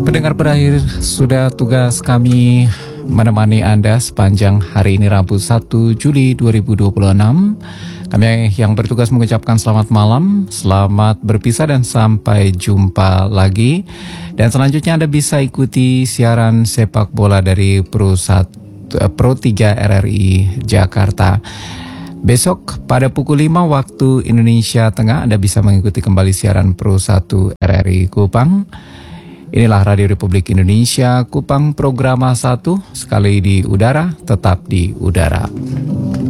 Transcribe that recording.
Pendengar, berakhir sudah tugas kami menemani Anda sepanjang hari ini Rabu 1 Juli 2026. Kami yang bertugas mengucapkan selamat malam, selamat berpisah dan sampai jumpa lagi. Dan selanjutnya Anda bisa ikuti siaran sepak bola dari Pro 3 RRI Jakarta. Besok pada pukul 5 waktu Indonesia Tengah Anda bisa mengikuti kembali siaran Pro 1 RRI Kupang. Inilah Radio Republik Indonesia Kupang Programa 1, sekali di udara, tetap di udara.